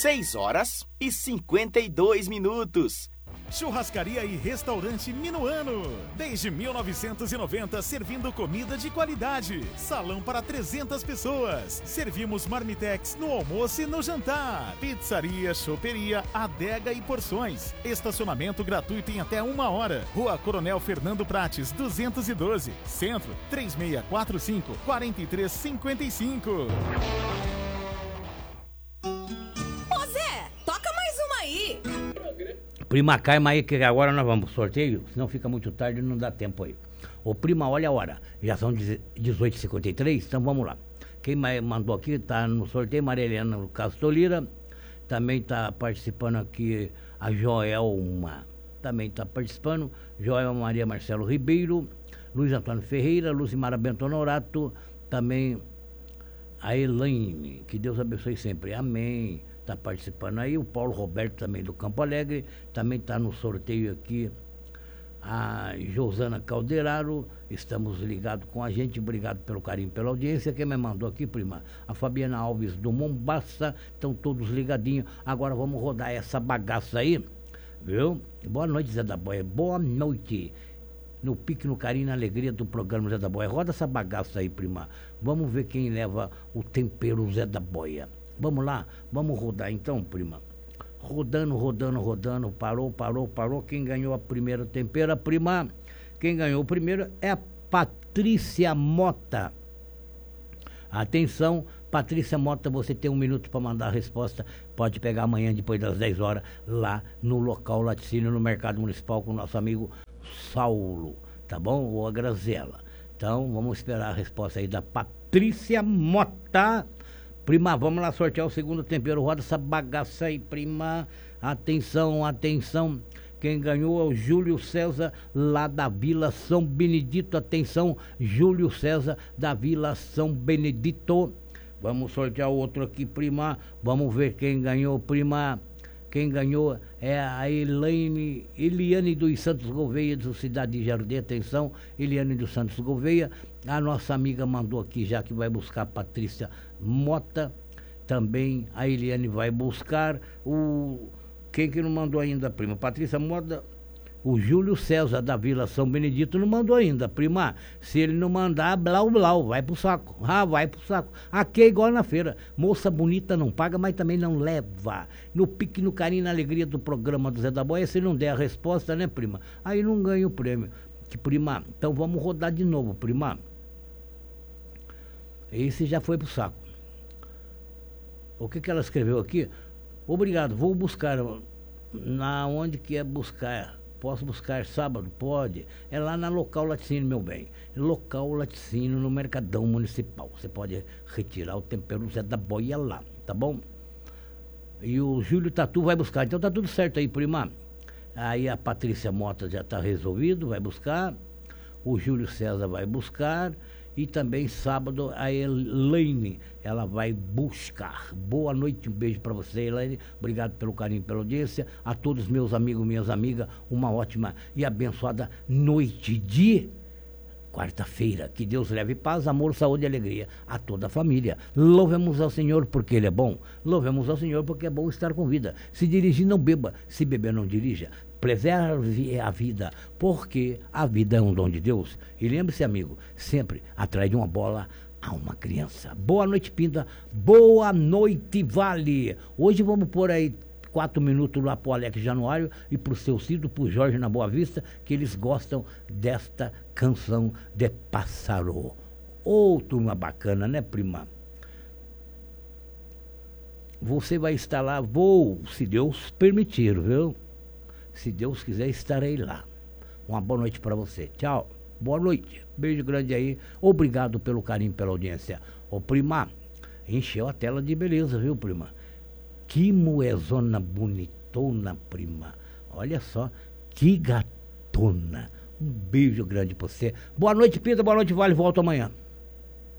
6h52. Churrascaria e restaurante Minuano. Desde 1990, servindo comida de qualidade. Salão para 300 pessoas. Servimos marmitex no almoço e no jantar. Pizzaria, choperia, adega e porções. Estacionamento gratuito em até 1 hora. Rua Coronel Fernando Prates, 212. Centro, 3645-4355. Ô Zé, toca mais uma aí. Prima, calma aí que agora nós vamos pro sorteio, senão fica muito tarde e não dá tempo aí. Ô prima, olha a hora, já são 18h53, então vamos lá. Quem mandou aqui tá no sorteio, Maria Helena Castolira, também tá participando aqui a Joelma, também tá participando, Joelma Maria Marcelo Ribeiro, Luiz Antônio Ferreira, Lucimara Bento Honorato, também a Elaine, que Deus abençoe sempre, amém. Está participando aí, o Paulo Roberto também do Campo Alegre, também está no sorteio aqui, a Josana Calderaro, estamos ligados com a gente, obrigado pelo carinho, pela audiência. Quem me mandou aqui, prima? A Fabiana Alves do Mombaça, estão todos ligadinhos. Agora vamos rodar essa bagaça aí, viu? Boa noite, Zé da Boia, boa noite. No pique, no carinho, na alegria do programa Zé da Boia. Roda essa bagaça aí, prima. Vamos ver quem leva o tempero Zé da Boia. Vamos lá, vamos rodar então, prima. Rodando, parou. Quem ganhou a primeira tempera, prima? Quem ganhou o primeiro é a Patrícia Mota. Atenção, Patrícia Mota, você tem 1 minuto para mandar a resposta. Pode pegar amanhã, depois das 10 horas, lá no local Laticínio, no Mercado Municipal, com o nosso amigo Saulo, tá bom? Ou a Graziela. Então, vamos esperar a resposta aí da Patrícia Mota. Prima, vamos lá sortear o segundo tempero. Roda essa bagaça aí, prima. Atenção. Quem ganhou é o Júlio César, lá da Vila São Benedito. Atenção, Júlio César, da Vila São Benedito. Vamos sortear o outro aqui, prima. Vamos ver quem ganhou, prima. Quem ganhou é a Eliane dos Santos Gouveia, do Cidade de Jardim. Atenção, Eliane dos Santos Gouveia. A nossa amiga mandou aqui, já que vai buscar a Patrícia Mota. Também a Eliane vai buscar o... Quem que não mandou ainda, prima? Patrícia Mota. O Júlio César, da Vila São Benedito, não mandou ainda, prima. Se ele não mandar, blau, vai pro saco. Vai pro saco. Aqui é igual na feira. Moça bonita não paga, mas também não leva. No pique, no carinho, na alegria do programa do Zé da Boia, se não der a resposta, né, prima? Aí não ganha o prêmio. Que, prima, então vamos rodar de novo, prima. Esse já foi pro saco. O que ela escreveu aqui? Obrigado, vou buscar. Na onde que é buscar? Posso buscar sábado? Pode. É lá na Local Laticínio, meu bem. Local Laticínio, no Mercadão Municipal. Você pode retirar o tempero Zé da Boia lá, tá bom? E o Júlio Tatu vai buscar. Então tá tudo certo aí, prima. Aí a Patrícia Mota já tá resolvido, vai buscar. O Júlio César vai buscar. E também sábado a Elaine, ela vai buscar. Boa noite, um beijo para você, Elaine. Obrigado pelo carinho, pela audiência. A todos meus amigos, minhas amigas, uma ótima e abençoada noite de quarta-feira. Que Deus leve paz, amor, saúde e alegria a toda a família. Louvemos ao Senhor porque Ele é bom. Louvemos ao Senhor porque é bom estar com vida. Se dirigir, não beba. Se beber, não dirija. Preserve a vida, porque a vida é um dom de Deus. E lembre-se, amigo, sempre atrás de uma bola há uma criança. Boa noite, Pinda. Boa noite, Vale. Hoje vamos pôr aí 4 minutos lá pro Alex Januário e pro seu Cido, pro Jorge na Boa Vista, que eles gostam desta canção de Pássaro. Ô, turma bacana, né, prima? Você vai estar lá, se Deus permitir, viu? Se Deus quiser, estarei lá. Uma boa noite para você. Tchau. Boa noite. Beijo grande aí. Obrigado pelo carinho, pela audiência. Ô, prima, encheu a tela de beleza, viu, prima? Que moezona bonitona, prima. Olha só, que gatona. Um beijo grande pra você. Boa noite, Pedro. Boa noite, Vale. Volto amanhã.